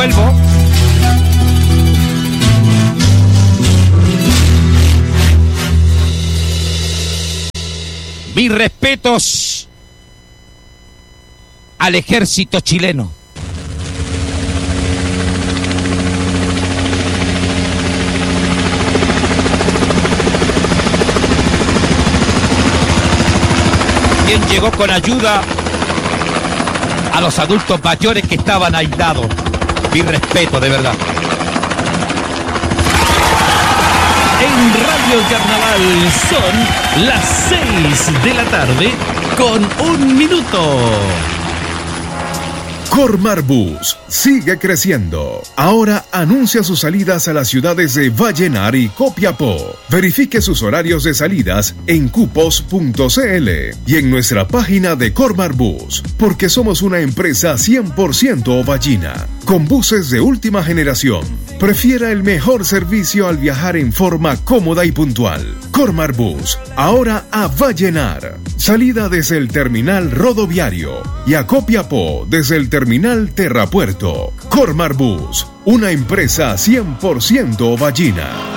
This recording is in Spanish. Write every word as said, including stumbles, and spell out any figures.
vuelvo. Mis respetos al ejército chileno. Quien llegó con ayuda a los adultos mayores que estaban aislados. Mi respeto, de verdad. En Radio Carnaval son las seis de la tarde con un minuto. Cormar Bus sigue creciendo. Ahora anuncia sus salidas a las ciudades de Vallenar y Copiapó. Verifique sus horarios de salidas en cupos punto c l y en nuestra página de Cormar Bus, porque somos una empresa cien por ciento ovallina, con buses de última generación. Prefiera el mejor servicio al viajar en forma cómoda y puntual. Cormar Bus, ahora a Vallenar. Salida desde el terminal rodoviario y a Copiapó desde el terminal Terrapuerto. Cormar Bus, una empresa cien por ciento ovallina.